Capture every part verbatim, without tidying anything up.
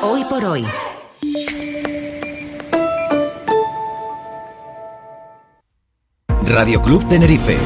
Hoy por hoy. Radio Club Tenerife.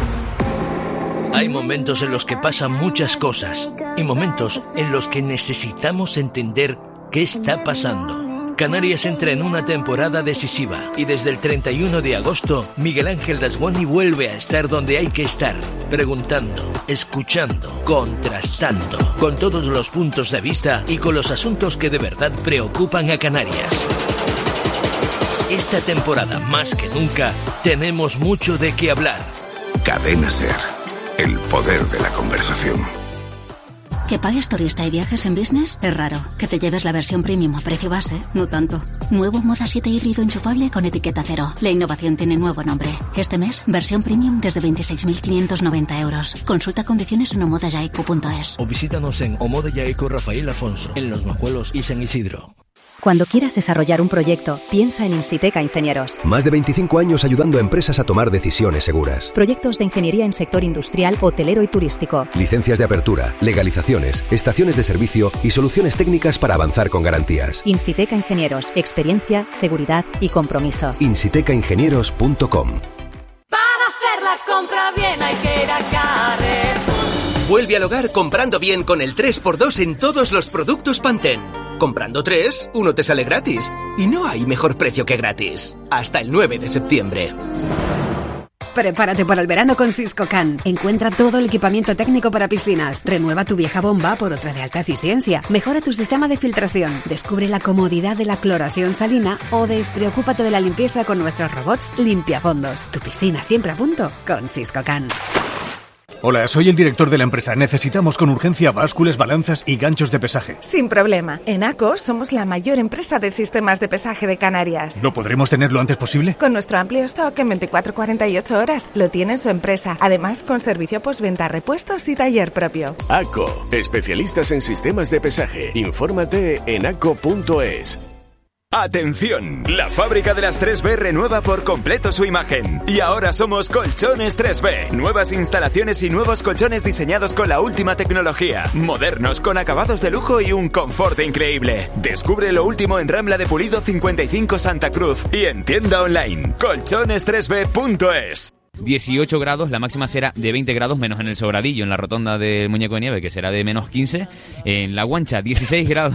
Hay momentos en los que pasan muchas cosas y momentos en los que necesitamos entender qué está pasando. Canarias entra en una temporada decisiva y desde el treinta y uno de agosto Miguel Ángel Dasguani vuelve a estar donde hay que estar, preguntando, escuchando, contrastando, con todos los puntos de vista y con los asuntos que de verdad preocupan a Canarias. Esta temporada, más que nunca, tenemos mucho de qué hablar. Cadena Ser, el poder de la conversación. ¿Que pagues turista y viajes en business? Es raro. Que te lleves la versión premium a precio base, no tanto. Nuevo Moda siete híbrido enchufable con etiqueta cero. La innovación tiene nuevo nombre. Este mes, versión premium desde veintiséis mil quinientos noventa euros. Consulta condiciones en omodayaico punto es. O visítanos en Omodayaico Rafael Afonso, en Los Majuelos y San Isidro. Cuando quieras desarrollar un proyecto, piensa en Insiteca Ingenieros. Más de veinticinco años ayudando a empresas a tomar decisiones seguras. Proyectos de ingeniería en sector industrial, hotelero y turístico. Licencias de apertura, legalizaciones, estaciones de servicio y soluciones técnicas para avanzar con garantías. Insiteca Ingenieros. Experiencia, seguridad y compromiso. insiteca ingenieros punto com. Para hacer la compra bien hay que ir a Carrefour. Vuelve al hogar comprando bien con el tres por dos en todos los productos Pantene. Comprando tres, uno te sale gratis. Y no hay mejor precio que gratis. Hasta el nueve de septiembre. Prepárate para el verano con Siscocan. Encuentra todo el equipamiento técnico para piscinas. Renueva tu vieja bomba por otra de alta eficiencia. Mejora tu sistema de filtración. Descubre la comodidad de la cloración salina o despreocúpate de la limpieza con nuestros robots limpiafondos. Tu piscina siempre a punto con Siscocan. Hola, soy el director de la empresa. Necesitamos con urgencia básculas, balanzas y ganchos de pesaje. Sin problema. En ACO somos la mayor empresa de sistemas de pesaje de Canarias. ¿Lo podremos tener lo antes posible? Con nuestro amplio stock en veinticuatro a cuarenta y ocho horas lo tiene su empresa. Además, con servicio postventa, repuestos y taller propio. ACO, especialistas en sistemas de pesaje. Infórmate en aco punto es. ¡Atención! La fábrica de las tres B renueva por completo su imagen. Y ahora somos Colchones tres B. Nuevas instalaciones y nuevos colchones diseñados con la última tecnología. Modernos, con acabados de lujo y un confort increíble. Descubre lo último en Rambla de Pulido cincuenta y cinco Santa Cruz y en tienda online colchones tres b punto es. dieciocho grados, la máxima será de veinte grados, menos en el Sobradillo, en la rotonda del Muñeco de Nieve, que será de menos quince. En La Guancha, dieciséis grados.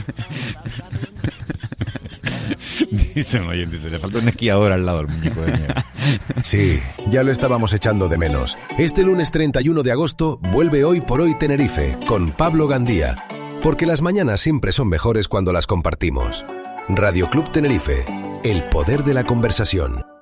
Dice un oyente, se le falta un esquiador al lado del muñeco de nieve. Sí, ya lo estábamos echando de menos. Este lunes treinta y uno de agosto vuelve Hoy por Hoy Tenerife con Pablo Gandía. Porque las mañanas siempre son mejores cuando las compartimos. Radio Club Tenerife, el poder de la conversación.